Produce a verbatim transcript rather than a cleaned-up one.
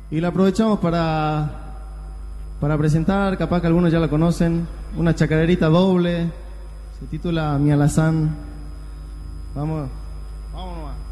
Y la aprovechamos para, para presentar, capaz que algunos ya la conocen, una chacarerita doble, se titula Mi Alazán. Vamos, vamos nomás.